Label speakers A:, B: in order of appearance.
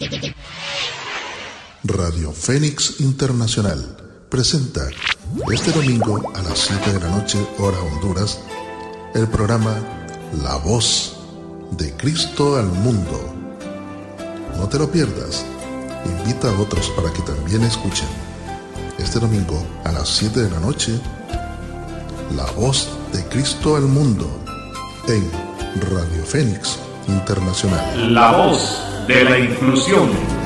A: Radio Fénix Internacional presenta este domingo a las 7 de la noche, hora Honduras, el programa La Voz de Cristo al Mundo. No te lo pierdas, invita a otros para que también escuchen. Este domingo a las 7 de la noche, La Voz de Cristo al Mundo en Radio Fénix Internacional.
B: La voz de la inclusión.